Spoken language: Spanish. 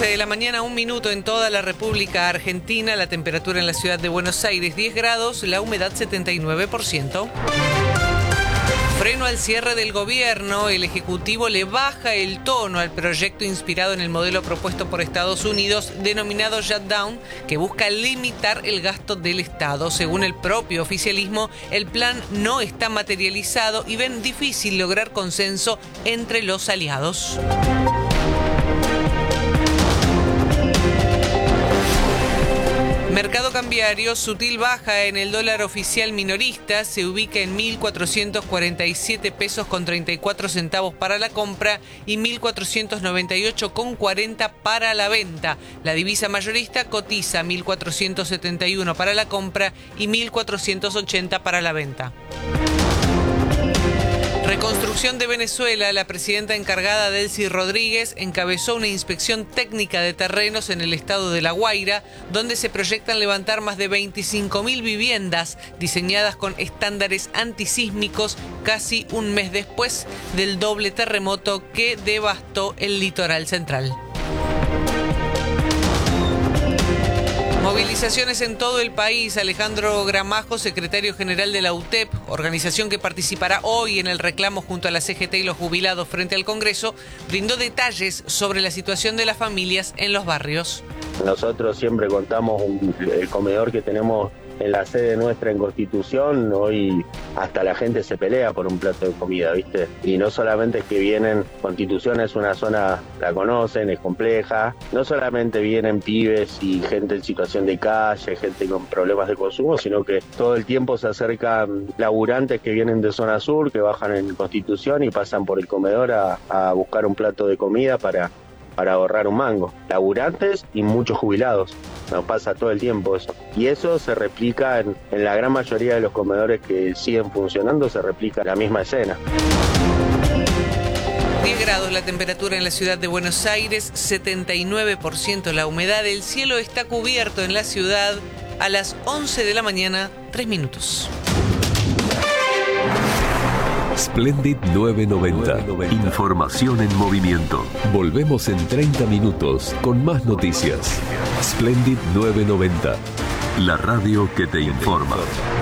11 de la mañana, 1 minuto en toda la República Argentina. La temperatura en la ciudad de Buenos Aires, 10 grados, la humedad 79%. Freno al cierre del gobierno. El Ejecutivo le baja el tono al proyecto inspirado en el modelo propuesto por Estados Unidos, denominado shutdown, que busca limitar el gasto del Estado. Según el propio oficialismo, el plan no está materializado y ven difícil lograr consenso entre los aliados. Mercado cambiario, sutil baja en el dólar oficial minorista, se ubica en 1.447 pesos con 34 centavos para la compra y 1.498,40 para la venta. La divisa mayorista cotiza 1.471 para la compra y 1.480 para la venta. Reconstrucción de Venezuela. La presidenta encargada, Delcy Rodríguez, encabezó una inspección técnica de terrenos en el estado de La Guaira, donde se proyectan levantar más de 25.000 viviendas diseñadas con estándares antisísmicos casi un mes después del doble terremoto que devastó el litoral central. Movilizaciones en todo el país. Alejandro Gramajo, secretario general de la UTEP, organización que participará hoy en el reclamo junto a la CGT y los jubilados frente al Congreso, brindó detalles sobre la situación de las familias en los barrios. Nosotros siempre contamos el comedor que tenemos en la sede nuestra en Constitución. Hoy hasta la gente se pelea por un plato de comida, ¿viste? Y no solamente es que vienen, Constitución es una zona, la conocen, es compleja, no solamente vienen pibes y gente en situación de calle, gente con problemas de consumo, sino que todo el tiempo se acercan laburantes que vienen de zona sur, que bajan en Constitución y pasan por el comedor a buscar un plato de comida para ahorrar un mango. Laburantes y muchos jubilados. Nos pasa todo el tiempo eso. Y eso se replica en la gran mayoría de los comedores que siguen funcionando, se replica la misma escena. 10 grados la temperatura en la ciudad de Buenos Aires, 79% la humedad. El cielo está cubierto en la ciudad a las 11 de la mañana, 3 minutos. Splendid 990. Información en movimiento. Volvemos en 30 minutos con más noticias. Splendid 990. La radio que te informa.